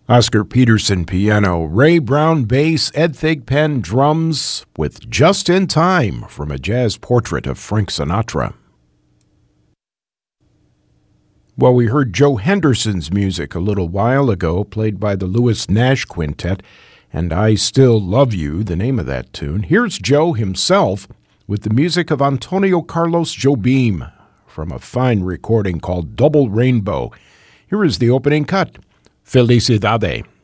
Oscar Peterson piano, Ray Brown bass, Ed Thigpen drums, with Just in Time from a jazz portrait of Frank Sinatra. Well, we heard Joe Henderson's music a little while ago, played by the Lewis Nash Quintet, and I Still Love You, the name of that tune. Here's Joe himself with the music of Antonio Carlos Jobim from a fine recording called Double Rainbow. Here is the opening cut, Felicidade.